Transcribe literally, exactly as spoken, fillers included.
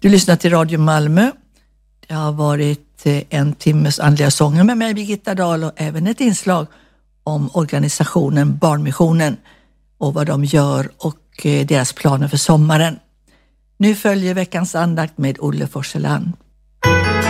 Du lyssnar till Radio Malmö. Det har varit en timmes andliga sånger med mig, Birgitta Dahl, och även ett inslag om organisationen Barnmissionen och vad de gör och deras planer för sommaren. Nu följer veckans andakt med Olle Forseland.